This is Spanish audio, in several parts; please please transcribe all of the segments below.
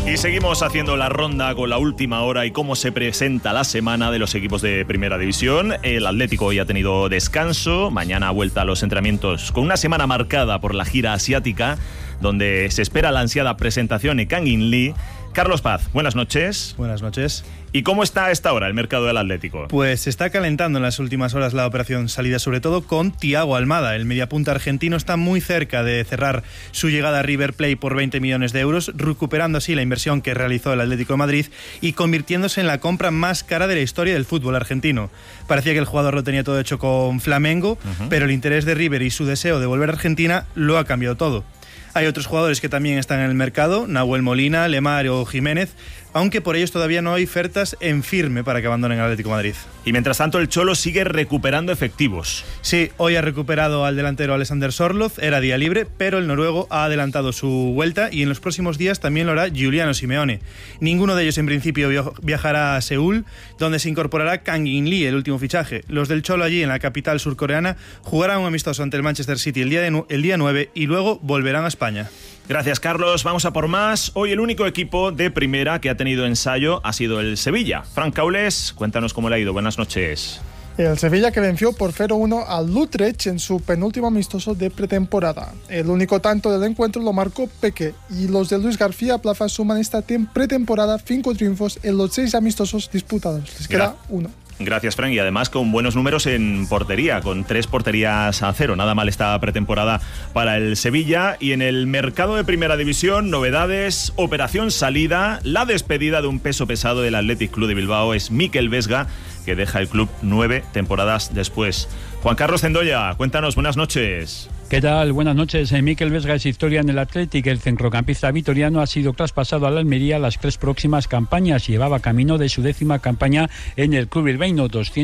Y seguimos haciendo la ronda con la última hora y cómo se presenta la semana de los equipos de Primera División. El Atlético hoy ha tenido descanso, mañana vuelta a los entrenamientos con una semana marcada por la gira asiática, donde se espera la ansiada presentación de Kang In Lee. Carlos Paz, buenas noches. Buenas noches. ¿Y cómo está a esta hora el mercado del Atlético? Pues se está calentando en las últimas horas la operación salida, sobre todo con Thiago Almada. El mediapunta argentino está muy cerca de cerrar su llegada a River Plate por 20 millones de euros, recuperando así la inversión que realizó el Atlético de Madrid y convirtiéndose en la compra más cara de la historia del fútbol argentino. Parecía que el jugador lo tenía todo hecho con Flamengo, pero el interés de River y su deseo de volver a Argentina lo ha cambiado todo. Hay otros jugadores que también están en el mercado, Nahuel Molina, Lemar o Jiménez, aunque por ellos todavía no hay ofertas en firme para que abandonen el Atlético de Madrid. Y mientras tanto el Cholo sigue recuperando efectivos. Sí, hoy ha recuperado al delantero Alexander Sorloth, era día libre, pero el noruego ha adelantado su vuelta y en los próximos días también lo hará Giuliano Simeone. Ninguno de ellos en principio viajará a Seúl, donde se incorporará Kang In Lee, el último fichaje. Los del Cholo allí en la capital surcoreana jugarán un amistoso ante el Manchester City el día 9 y luego volverán a España. Gracias, Carlos. Vamos a por más. Hoy el único equipo de primera que ha tenido ensayo ha sido el Sevilla. Frank Caules, cuéntanos cómo le ha ido. Buenas noches. El Sevilla que venció por 0-1 al Utrecht en su penúltimo amistoso de pretemporada. El único tanto del encuentro lo marcó Peque y los de Luis García Plaza suman esta pretemporada 5 triunfos en los 6 amistosos disputados. Les queda uno. Gracias, Frank. Y además con buenos números en portería, con 3 porterías a 0. Nada mal esta pretemporada para el Sevilla. Y en el mercado de Primera División, novedades, operación salida. La despedida de un peso pesado del Athletic Club de Bilbao es Mikel Vesga, que deja el club 9 temporadas después. Juan Carlos Zendoya, cuéntanos, buenas noches. ¿Qué tal? Buenas noches. Mikel Vesga es historia en el Athletic. El centrocampista vitoriano ha sido traspasado al Almería las 3 próximas campañas. Llevaba camino de su 10ª campaña en el club bilbaíno.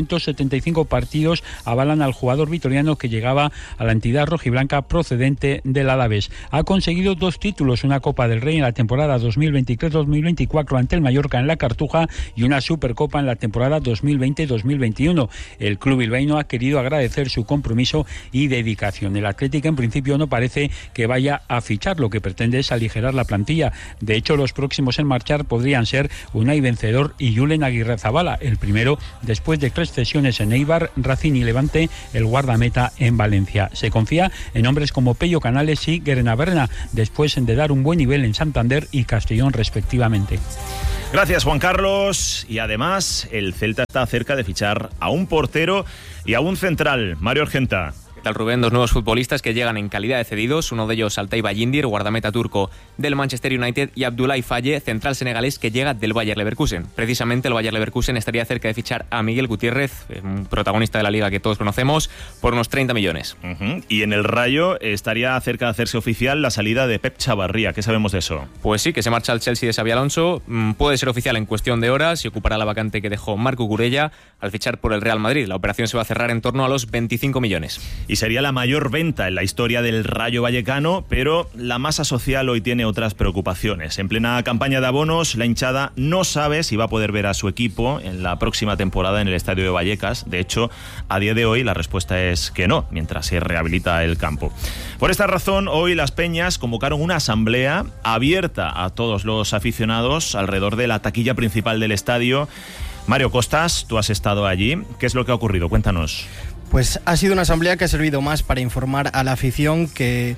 275 partidos avalan al jugador vitoriano que llegaba a la entidad rojiblanca procedente del Alavés. Ha conseguido 2 títulos, una Copa del Rey en la temporada 2023-2024 ante el Mallorca en la Cartuja y una Supercopa en la temporada 2020-2021. El club bilbaíno ha querido agradecer su compromiso y dedicación. El Athletic en principio no parece que vaya a fichar, lo que pretende es aligerar la plantilla. De hecho, los próximos en marchar podrían ser Unai Vencedor y Julen Aguirrezabala, el primero después de 3 cesiones en Eibar, Racing y Levante, el guardameta en Valencia. Se confía en hombres como Pello Canales y Guerenaberna, después de dar un buen nivel en Santander y Castellón respectivamente. Gracias, Juan Carlos. Y además, el Celta está cerca de fichar a un portero y a un central, Mario Argenta. Rubén, 2 nuevos futbolistas que llegan en calidad de cedidos, uno de ellos Altay Bayindir, guardameta turco del Manchester United, y Abdoulaye Faye, central senegalés que llega del Bayer Leverkusen. Precisamente el Bayer Leverkusen estaría cerca de fichar a Miguel Gutiérrez, un protagonista de la liga que todos conocemos, por unos 30 millones. Y en el Rayo estaría cerca de hacerse oficial la salida de Pep Chavarría. ¿Qué sabemos de eso? Pues sí, que se marcha al Chelsea de Xabi Alonso. Puede ser oficial en cuestión de horas y ocupará la vacante que dejó Marco Curella al fichar por el Real Madrid. La operación se va a cerrar en torno a los 25 millones. Y sería la mayor venta en la historia del Rayo Vallecano, pero la masa social hoy tiene otras preocupaciones. En plena campaña de abonos, la hinchada no sabe si va a poder ver a su equipo en la próxima temporada en el estadio de Vallecas. De hecho, a día de hoy la respuesta es que no, mientras se rehabilita el campo. Por esta razón, hoy las Peñas convocaron una asamblea abierta a todos los aficionados alrededor de la taquilla principal del estadio. Mario Costas, tú has estado allí. ¿Qué es lo que ha ocurrido? Cuéntanos. Pues ha sido una asamblea que ha servido más para informar a la afición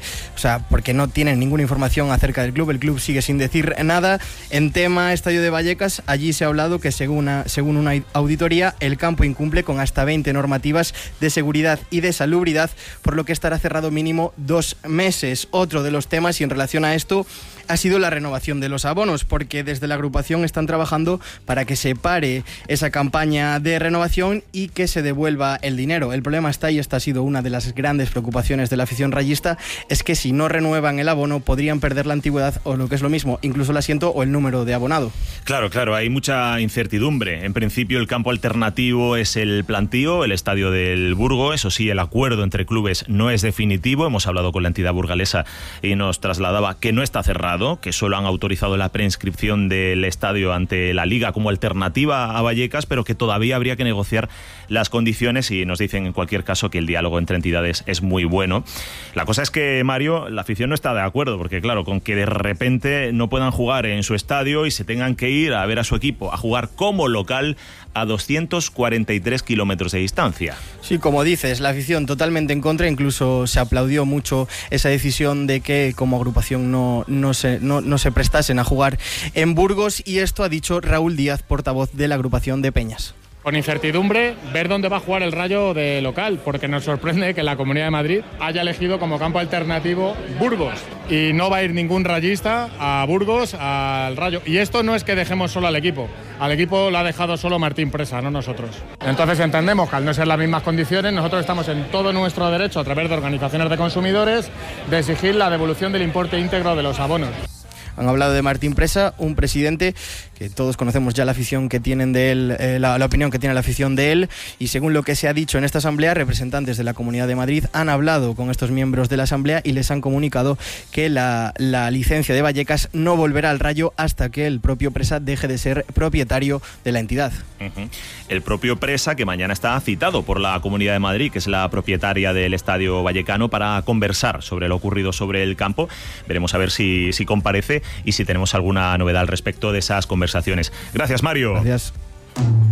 porque no tienen ninguna información acerca del club. El club sigue sin decir nada. En tema estadio de Vallecas, allí se ha hablado que según una auditoría, el campo incumple con hasta 20 normativas de seguridad y de salubridad, por lo que estará cerrado mínimo 2 meses. Otro de los temas, y en relación a esto, ha sido la renovación de los abonos, porque desde la agrupación están trabajando para que se pare esa campaña de renovación y que se devuelva el dinero. El problema está, y esta ha sido una de las grandes preocupaciones de la afición rayista, es que si no renuevan el abono podrían perder la antigüedad o, lo que es lo mismo, incluso el asiento o el número de abonado. Claro, hay mucha incertidumbre. En principio el campo alternativo es el Plantío, el estadio del Burgo. Eso sí, el acuerdo entre clubes no es definitivo. Hemos hablado con la entidad burgalesa y nos trasladaba que no está cerrado. comunicado que solo han autorizado la preinscripción del estadio ante la Liga como alternativa a Vallecas, pero que todavía habría que negociar las condiciones, y nos dicen en cualquier caso que el diálogo entre entidades es muy bueno. La cosa es que, Mario, la afición no está de acuerdo, porque claro, con que de repente no puedan jugar en su estadio y se tengan que ir a ver a su equipo a jugar como local a 243 kilómetros de distancia. Sí, como dices, la afición totalmente en contra, incluso se aplaudió mucho esa decisión de que como agrupación no se prestasen a jugar en Burgos, y esto ha dicho Raúl Díaz, portavoz de la agrupación de Peñas. Con incertidumbre, ver dónde va a jugar el Rayo de local, porque nos sorprende que la Comunidad de Madrid haya elegido como campo alternativo Burgos, y no va a ir ningún rayista a Burgos al Rayo. Y esto no es que dejemos solo al equipo lo ha dejado solo Martín Presa, no nosotros. Entonces entendemos que al no ser las mismas condiciones, nosotros estamos en todo nuestro derecho, a través de organizaciones de consumidores, de exigir la devolución del importe íntegro de los abonos. Han hablado de Martín Presa, un presidente que todos conocemos ya la afición que tienen de él, la opinión que tiene la afición de él, y según lo que se ha dicho en esta asamblea, representantes de la Comunidad de Madrid han hablado con estos miembros de la asamblea y les han comunicado que la licencia de Vallecas no volverá al Rayo hasta que el propio Presa deje de ser propietario de la entidad. El propio Presa, que mañana está citado por la Comunidad de Madrid, que es la propietaria del Estadio Vallecano, para conversar sobre lo ocurrido sobre el campo. Veremos a ver si comparece y si tenemos alguna novedad al respecto de esas conversaciones. Gracias, Mario. Gracias.